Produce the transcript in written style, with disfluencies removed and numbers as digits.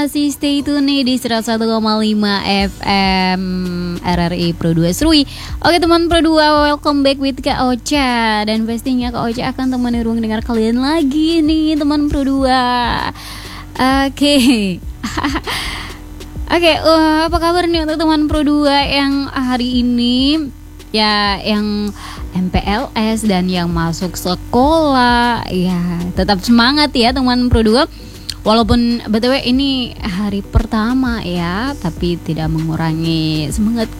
Masih stay tune nih di 101,5 FM RRI Pro 2 Serui. Oke teman Pro 2, welcome back with Kak Ocha. Dan pastinya Kak Ocha akan temani ruang dengar kalian lagi nih teman Pro 2. Oke. Oke, apa kabar nih untuk teman Pro 2 yang hari ini ya, yang MPLS dan yang masuk sekolah. Ya, tetap semangat ya teman Pro 2. Walaupun BTW ini hari pertama ya, tapi tidak mengurangi semangat